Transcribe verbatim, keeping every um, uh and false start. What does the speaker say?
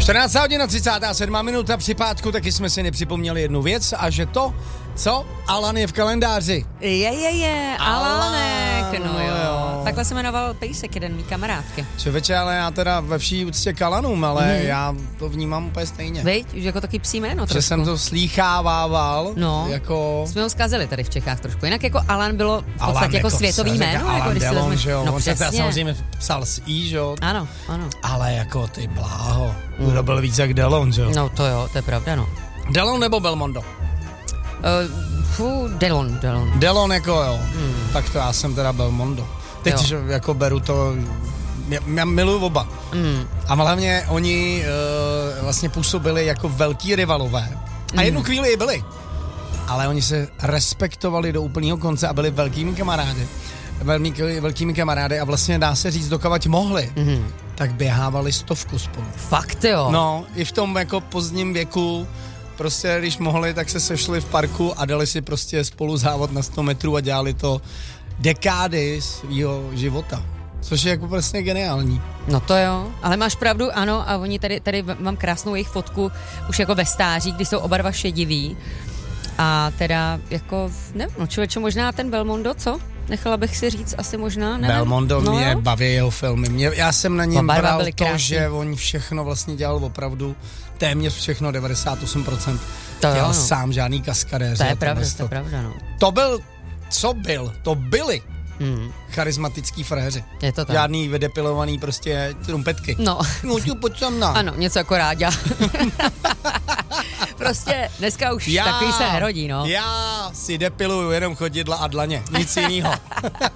čtrnáct hodin a třicátá sedmá minuta při pátku, taky jsme si nepřipomněli jednu věc a že to, co? Alan je v kalendáři. Je, je, je, Alanek, no no jo. jo. Takhle se jmenoval Pejsek, jeden mý kamarádky. Člověče, ale já teda ve vší úctě k Alanům, ale mm. já to vnímám úplně stejně. Veď, už jako taky psí jméno trošku. Že jsem to slýchávával, no, jako... jsme ho zkazili tady v Čechách trošku. Jinak jako Alan bylo v podstatě Alan, jako jako světový jméno. Alan jako, když Delon, vezme... že jo? No On přesně. se samozřejmě psal s I, že jo? Ano, ano. Ale jako ty bláho, mm. to byl víc jak Delon, že jo? No to jo, to je pravda, no. Delon nebo Belmondo? Uh, fu, Delon, Delon. Delon jako jo, Mm. tak to já jsem teda Belmondo. Teď Jo. že jako beru to, já, já miluju oba. Mm. A hlavně oni uh, vlastně působili jako velký rivalové. A jednu Mm. chvíli i byli. Ale oni se respektovali do úplného konce a byli velkými kamarády. Velmi, velkými kamarády a vlastně dá se říct, dokavať mohli, Mm. tak běhávali stovku spolu. Fakt jo. No, i v tom jako pozdním věku, prostě když mohli, tak se sešli v parku a dali si prostě spolu závod na sto metrů a dělali to dekády svýho života. Což je jako prostě geniální. No to jo, ale máš pravdu, ano, a oni tady, tady mám krásnou jejich fotku, už jako ve stáří, kdy jsou oba dva šediví. A teda jako, nevím, no člověče, možná ten Belmondo, co? Nechala bych si říct, asi možná, nevím. Belmondo, no, mě jo? baví jeho filmy. Mě, já jsem na něm Oba dva bral byli to, krásný. že on všechno vlastně dělal opravdu, téměř všechno, devadesát osm procent To jo, dělal no. sám, žádný kaskadéři. To je a pravda, tohle to je pravda, no. To byl, co byl, to byli Hmm. charismatický fréři. Je to tak. Žádný vydepilovaný prostě trumpetky. No. No tu pojď sem na. Ano, něco jako Ráďa. Prostě dneska už Já, takový se nerodí, no. Já si depiluju jenom chodidla a dlaně, nic jinýho.